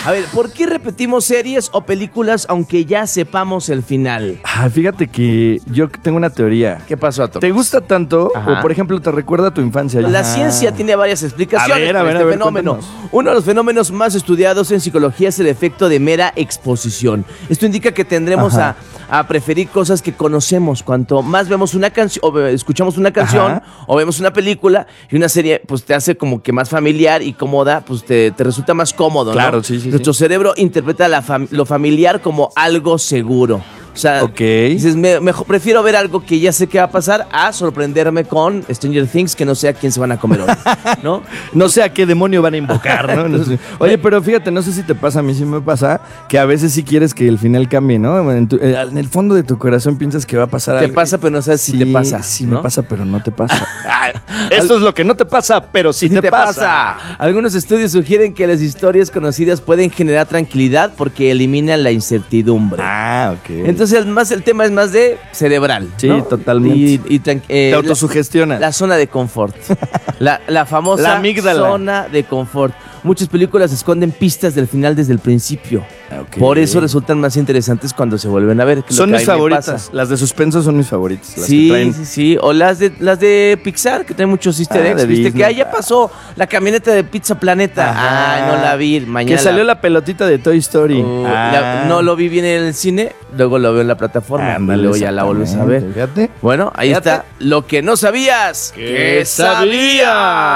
A ver, ¿por qué repetimos series o películas aunque ya sepamos el final? Fíjate que yo tengo una teoría. ¿Qué pasó, Ato? ¿Te gusta tanto? Ajá. O, por ejemplo, ¿te recuerda a tu infancia? La ciencia tiene varias explicaciones para este fenómeno. Cuéntanos. Uno de los fenómenos más estudiados en psicología es el efecto de mera exposición. Esto indica que tendremos a preferir cosas que conocemos. Cuanto más vemos una canción, o escuchamos una canción, o vemos una película y una serie, pues te hace como que más familiar y cómoda, pues te resulta más cómodo, Claro, ¿no? sí. Nuestro cerebro interpreta lo familiar como algo seguro. O sea, dices, mejor prefiero ver algo que ya sé que va a pasar a sorprenderme con Stranger Things, que no sé a quién se van a comer hoy, ¿no? No sé a qué demonio van a invocar, ¿no? No sé. Oye, pero fíjate, no sé si te pasa, a mí sí me pasa, que a veces sí quieres que el final cambie, ¿no? En el fondo de tu corazón piensas que va a pasar algo. Te pasa, pero no sabes si te pasa. Sí, ¿no? me pasa, pero no te pasa. Esto es lo que no te pasa, pero sí te pasa. Algunos estudios sugieren que las historias conocidas pueden generar tranquilidad porque eliminan la incertidumbre. Ok. Entonces, el tema es más de cerebral. Sí, ¿no? totalmente. Te autosugestionas. La zona de confort. la famosa La amígdala. Zona de confort. Muchas películas esconden pistas del final desde el principio. Por eso resultan más interesantes cuando se vuelven a ver. Son mis favoritas. Las de suspenso son mis favoritas. Sí. O las de Pixar, que traen muchos easter eggs. ¿Viste? Que ya pasó la camioneta de Pizza Planeta. No la vi. Mañana que salió la pelotita de Toy Story. No lo vi bien en el cine, luego lo veo en la plataforma. Y luego ya la vuelves a ver. Fíjate. Bueno, ahí está. Lo que no sabías, ¿Qué sabías?